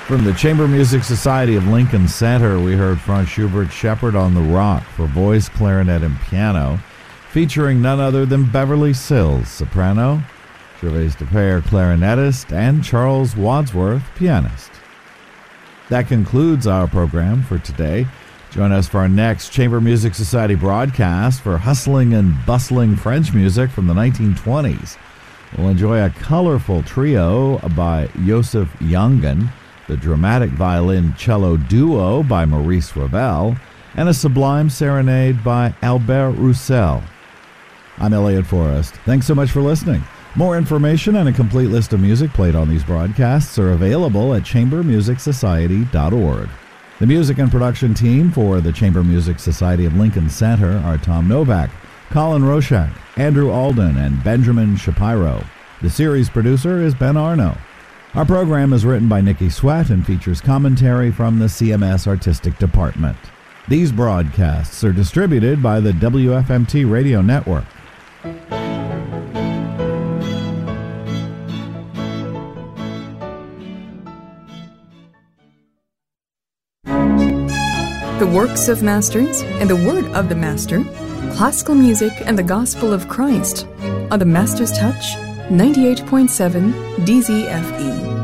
From the Chamber Music Society of Lincoln Center, we heard Franz Schubert Shepherd on the Rock for voice, clarinet, and piano, featuring none other than Beverly Sills, soprano, Gervais Depere, clarinetist, and Charles Wadsworth, pianist. That concludes our program for today. Join us for our next Chamber Music Society broadcast for hustling and bustling French music from the 1920s. We'll enjoy a colorful trio by Joseph Yangan, the dramatic violin-cello duo by Maurice Ravel, and a sublime serenade by Albert Roussel. I'm Elliot Forrest. Thanks so much for listening. More information and a complete list of music played on these broadcasts are available at chambermusicsociety.org. The music and production team for the Chamber Music Society of Lincoln Center are Tom Novak, Colin Roshak, Andrew Alden, and Benjamin Shapiro. The series producer is Ben Arno. Our program is written by Nikki Sweat and features commentary from the CMS Artistic Department. These broadcasts are distributed by the WFMT Radio Network. The works of masters and the word of the master, classical music and the gospel of Christ on the Master's Touch 98.7 DZFE.